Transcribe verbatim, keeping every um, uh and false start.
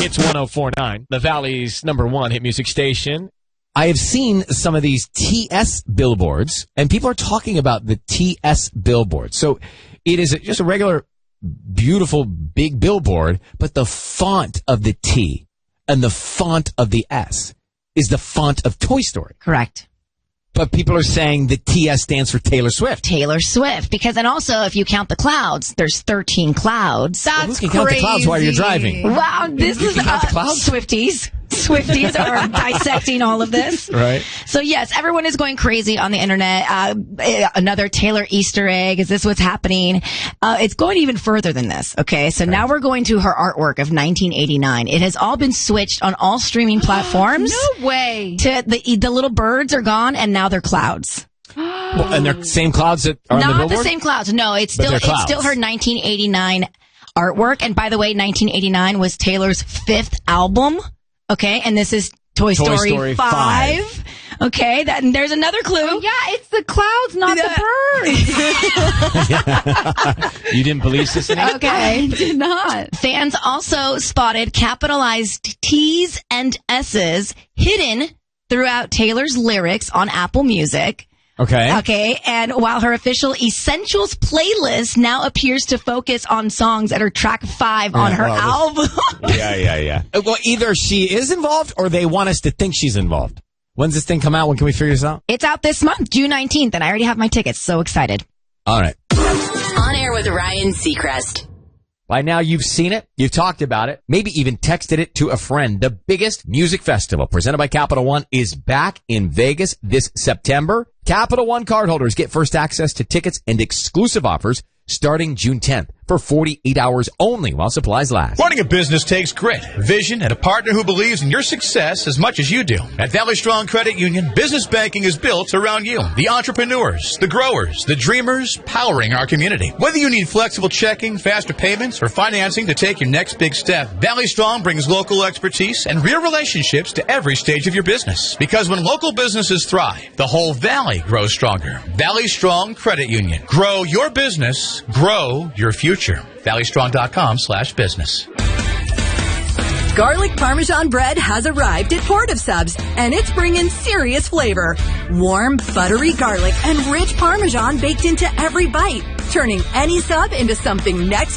It's one oh four point nine, the Valley's number one hit music station. I have seen some of these T S billboards, and people are talking about the T S billboard. So it is just a regular, beautiful, big billboard, but the font of the T and the font of the S is the font of Toy Story. Correct. But people are saying the T S stands for Taylor Swift. Taylor Swift. Because, and also, if you count the clouds, there's thirteen clouds. That's well, who can crazy. Count the clouds while you're driving? Wow, this you is can count uh, the clouds? Swifties. Swifties are dissecting all of this. Right. So, yes, everyone is going crazy on the internet. Uh, another Taylor Easter egg. Is this what's happening? Uh, it's going even further than this. Okay. So right. Now we're going to her artwork of nineteen eighty-nine. It has all been switched on all streaming platforms. No way. To the, the little birds are gone and now they're clouds. Well, and they're same clouds that are Not on the billboard? the same clouds. No, it's still, it's still her nineteen eighty-nine artwork. And by the way, nineteen eighty-nine was Taylor's fifth album. Okay. And this is Toy, Toy Story, Story five. five. Okay, that, and there's another clue. Oh, yeah, it's the clouds, not the birds. You didn't believe Sissany? Okay. I did not. Fans also spotted capitalized T's and S's hidden throughout Taylor's lyrics on Apple Music. Okay. Okay, and while her official Essentials playlist now appears to focus on songs that are track five yeah, on her well, album. yeah, yeah, yeah. Well, either she is involved or they want us to think she's involved. When's this thing come out? When can we figure this out? It's out this month, June nineteenth, and I already have my tickets. So excited. All right. On Air with Ryan Seacrest. By now, you've seen it, you've talked about it, maybe even texted it to a friend. The biggest music festival presented by Capital One is back in Vegas this September. Capital One cardholders get first access to tickets and exclusive offers starting June tenth for forty-eight hours only while supplies last. Running a business takes grit, vision, and a partner who believes in your success as much as you do. At Valley Strong Credit Union, business banking is built around you, the entrepreneurs, the growers, the dreamers, powering our community. Whether you need flexible checking, faster payments, or financing to take your next big step, Valley Strong brings local expertise and real relationships to every stage of your business. Because when local businesses thrive, the whole valley grows stronger. Valley Strong Credit Union. Grow your business, grow your future. ValleyStrong.com slash business. Garlic Parmesan bread has arrived at Port of Subs, and it's bringing serious flavor. Warm, buttery garlic and rich Parmesan baked into every bite, turning any sub into something next